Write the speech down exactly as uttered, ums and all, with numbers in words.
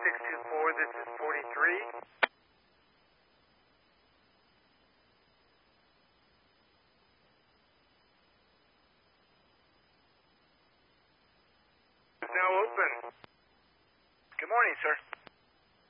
six two four, this is forty-three. Is now open. Good morning, sir.